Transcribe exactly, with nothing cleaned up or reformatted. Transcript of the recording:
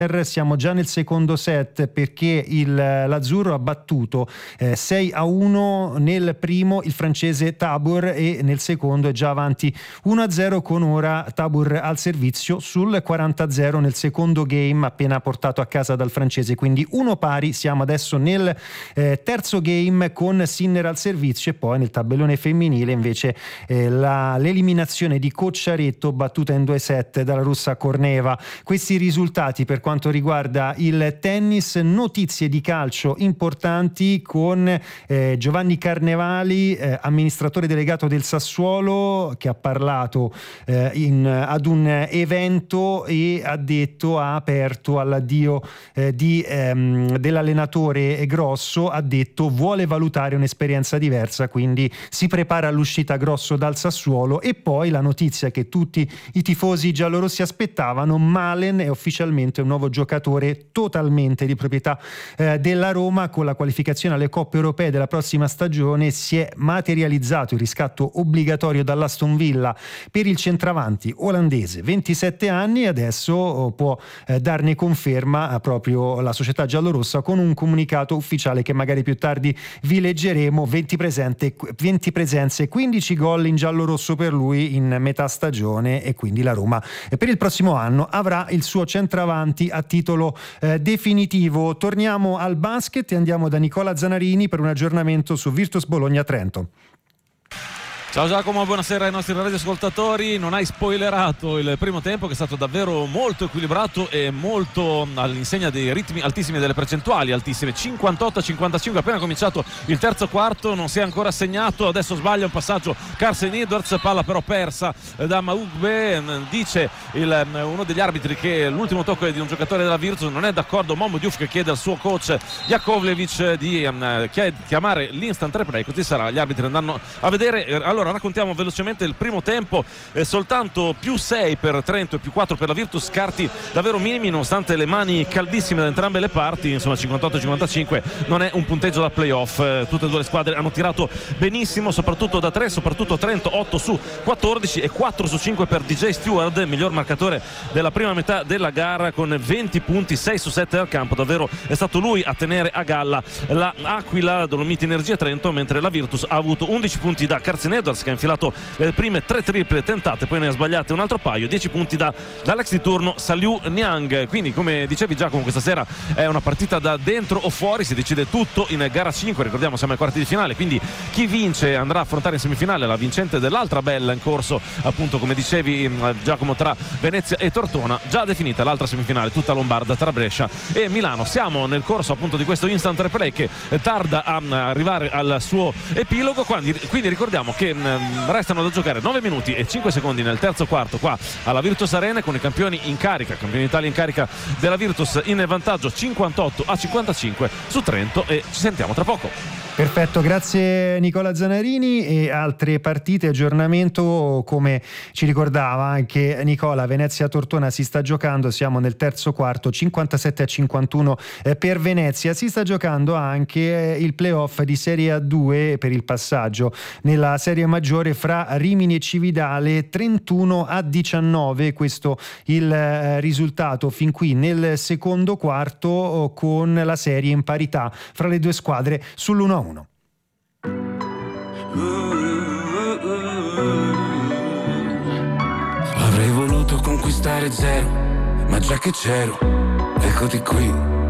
Siamo già nel secondo set perché il, l'azzurro ha battuto eh, sei a uno nel primo il francese Tabor e nel secondo è già avanti uno a zero con ora Tabor al servizio sul quaranta a zero nel secondo game appena portato a casa dal francese, quindi uno pari. Siamo adesso nel eh, terzo game con Sinner al servizio e poi nel tabellone femminile invece eh, la, l'eliminazione di Cocciaretto battuta in due set dalla russa Korneeva. Questi risultati per quanto riguarda il tennis. Notizie di calcio importanti con eh, Giovanni Carnevali, eh, amministratore delegato del Sassuolo, che ha parlato eh, in, ad un evento e ha detto, ha aperto all'addio eh, di, ehm, dell'allenatore Grosso, ha detto vuole valutare un'esperienza diversa, quindi si prepara all'uscita Grosso dal Sassuolo. E poi la notizia che tutti i tifosi giallorossi aspettavano: Malen è ufficialmente un nuovo giocatore totalmente di proprietà eh, della Roma. Con la qualificazione alle coppe europee della prossima stagione si è materializzato il riscatto obbligatorio dall'Aston Villa per il centravanti olandese, ventisette anni, e adesso oh, può eh, darne conferma eh, proprio la società giallorossa con un comunicato ufficiale che magari più tardi vi leggeremo. venti presente, venti presenze, quindici gol in giallorosso per lui in metà stagione, e quindi la Roma eh, per il prossimo anno avrà il suo centravanti a titolo eh, definitivo. Torniamo al basket e andiamo da Nicola Zanarini per un aggiornamento su Virtus Bologna Trento. Ciao Giacomo, buonasera ai nostri radioascoltatori. Non hai spoilerato il primo tempo, che è stato davvero molto equilibrato e molto all'insegna dei ritmi altissimi e delle percentuali altissime. cinquantotto a cinquantacinque, appena cominciato il terzo quarto, non si è ancora segnato. Adesso sbaglia un passaggio Carsen Edwards, palla però persa da Maugbe. Dice il, uno degli arbitri che l'ultimo tocco è di un giocatore della Virtus. Non è d'accordo Momo Diouf, che chiede al suo coach Jakovlevic di um, chiamare l'instant replay, così sarà. Gli arbitri andranno a vedere. Allora Allora raccontiamo velocemente il primo tempo, eh, soltanto più sei per Trento e più quattro per la Virtus, scarti davvero minimi nonostante le mani caldissime da entrambe le parti. Insomma cinquantotto a cinquantacinque non è un punteggio da playoff, eh, tutte e due le squadre hanno tirato benissimo, soprattutto da tre, soprattutto Trento otto su quattordici e quattro su cinque per D J Stewart, miglior marcatore della prima metà della gara con venti punti, sei su sette dal campo. Davvero è stato lui a tenere a galla la Aquila Dolomiti Energia Trento, mentre la Virtus ha avuto undici punti da Carsen Edwards, che ha infilato le prime tre triple tentate, poi ne ha sbagliate un altro paio. Dieci punti da, dall'ex di turno Saliu Niang. Quindi, come dicevi Giacomo, questa sera è una partita da dentro o fuori, si decide tutto in gara cinque. Ricordiamo, siamo ai quarti di finale, quindi chi vince andrà a affrontare in semifinale la vincente dell'altra bella in corso, appunto come dicevi Giacomo, tra Venezia e Tortona. Già definita l'altra semifinale, tutta lombarda, tra Brescia e Milano. Siamo nel corso appunto di questo instant replay che tarda a arrivare al suo epilogo, quindi, quindi ricordiamo che restano da giocare nove minuti e cinque secondi nel terzo quarto qua alla Virtus Arena, con i campioni in carica, campioni d'Italia in carica della Virtus, in vantaggio cinquantotto a cinquantacinque su Trento, e ci sentiamo tra poco. Perfetto, grazie Nicola Zanarini. E altre partite, aggiornamento, come ci ricordava anche Nicola, Venezia Tortona si sta giocando, siamo nel terzo quarto, cinquantasette a cinquantuno per Venezia. Si sta giocando anche il playoff di Serie A due per il passaggio nella serie maggiore fra Rimini e Cividale, trentuno a diciannove, questo il risultato fin qui nel secondo quarto, con la serie in parità fra le due squadre sull'uno a uno. Avrei voluto conquistare zero, ma già che c'ero, eccoti qui.